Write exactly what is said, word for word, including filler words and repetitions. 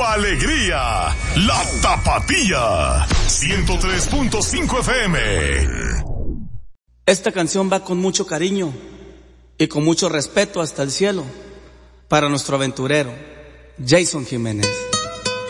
alegría, La Tapatía, ciento tres punto cinco F M. Esta canción va con mucho cariño y con mucho respeto hasta el cielo para nuestro aventurero, Jason Jiménez.